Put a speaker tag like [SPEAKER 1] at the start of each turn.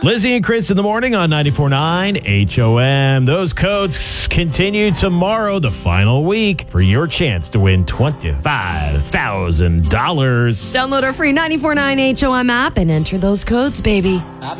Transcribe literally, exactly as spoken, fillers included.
[SPEAKER 1] Lizzie and Chris in the morning on ninety-four point nine H O M. Those codes continue tomorrow, the final week, for your chance to win twenty-five thousand dollars.
[SPEAKER 2] Download our free ninety-four point nine H O M app and enter those codes, baby.